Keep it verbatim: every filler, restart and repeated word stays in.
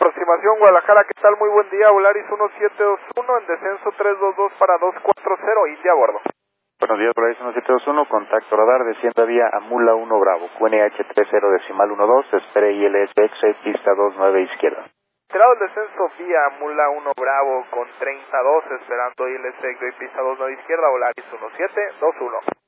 aproximación Guadalajara, ¿qué tal? Muy buen día, Volaris uno siete dos uno, en descenso tres dos dos para dos cuatro cero, India a bordo. Buenos días, Volaris uno siete dos uno, contacto radar, descienda vía Amula uno Bravo, Q N H tres cero decimal uno dos, espere I L S exit, pista dos nueve izquierda. Esperado el descenso vía Amula uno Bravo con treinta y dos, esperando I L S exit, pista dos nueve izquierda, Volaris uno siete dos uno.